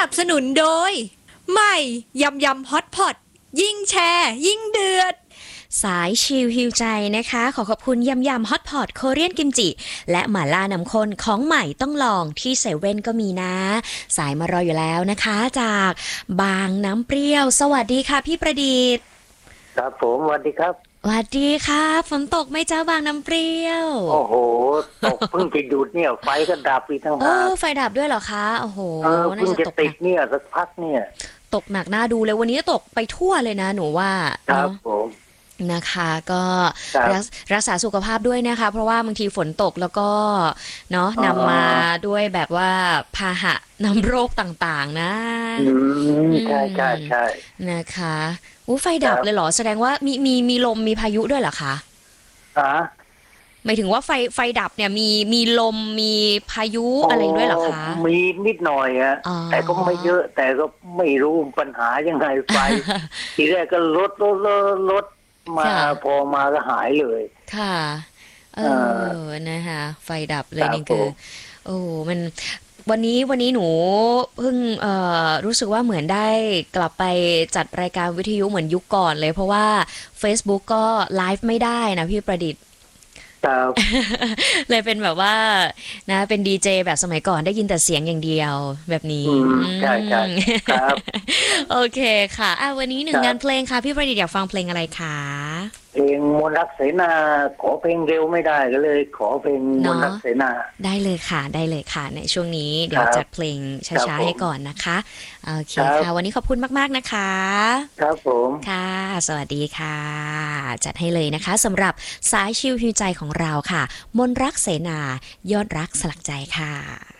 บสนุนโดยใหม่ยำยำฮอตพอตยิ่งแชร์ยิ่งเดือดสายชิลฮิวใจนะคะขอขอบคุณยำยำฮอตพอตโคเรียนกิมจิและหม่าล่าน้ำข้นของใหม่ต้องลองที่เซเว่นก็มีนะสายมารออยู่แล้วนะคะจากบางน้ำเปรี้ยวสวัสดีค่ะพี่ประดิษฐ์ครับผมสวัสดีครับสวัสดีค่ะฝนตกไหมเจ้าบางน้ำเปรี้ยวโอ้โหตกเพิ่งจะหยุดเนี่ยไฟก็ดับอีกทั้งหากไฟดับด้วยเหรอคะโอ้โหเพิ่งจะติดเนี่ยสักพักเนี่ยตกหนักน่าดูเลยวันนี้ตกไปทั่วเลยนะหนูว่าครับผมนะคะก็รักษาสุขภาพด้วยนะคะเพราะว่าบางทีฝนตกแล้วก็เนาะนำมาด้วยแบบว่าพาหะนำโรคต่างๆนะใช่ใช่ใช่นะคะไฟดับเลยเหรอแสดงว่ามีลมมีพายุด้วยเหรอคะหมายถึงว่าไฟดับเนี่ยมีลมมีพายุอะไรด้วยเหรอคะมีนิดหน่อยฮะแต่ก็ไม่เยอะแต่ก็ไม่รู้ปัญหายังไงไฟ ทีแรกก็ลดมาพอมาก็หายเลยค่ะนะคะไฟดับเลยนี่คือมันวันนี้หนูเพิ่งรู้สึกว่าเหมือนได้กลับไปจัดรายการวิทยุเหมือนยุคก่อนเลยเพราะว่า Facebook ก็ไลฟ์ไม่ได้นะพี่ประดิษฐ์เลยเป็นแบบว่านะเป็นดีเจแบบสมัยก่อนได้ยินแต่เสียงอย่างเดียวแบบนี้ใช่ใช่ครับโอเคค่ะวันนี้หนึ่งงานเพลงค่ะพี่ประดิษฐ์อยากฟังเพลงอะไรคะเพลงมนต์รักเสนาขอเพลงเร็วไม่ได้ก็เลยขอเพลงมนต์รักเสนาได้เลยค่ะในช่วงนี้เดี๋ยวจัดเพลงช้าๆให้ก่อนนะคะโอเคค่ะวันนี้ขอบคุณมากๆนะคะครับผมค่ะสวัสดีค่ะจัดให้เลยนะคะสำหรับสายชิลฮิวใจของเราค่ะมนต์รักเสนายอดรักสลักใจค่ะ